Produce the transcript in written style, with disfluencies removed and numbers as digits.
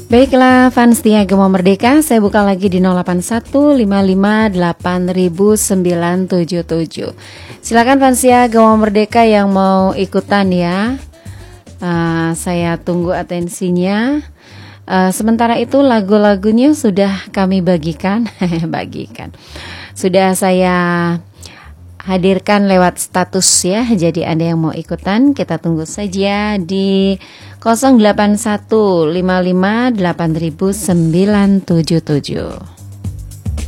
Baiklah fans setia Gema Merdeka, saya buka lagi di 081558977. Silakan fans setia Gema Merdeka yang mau ikutan ya. Saya tunggu atensinya. Sementara itu lagu-lagunya sudah kami bagikan, sudah saya hadirkan lewat status ya. Jadi ada yang mau ikutan, kita tunggu saja di 081558977.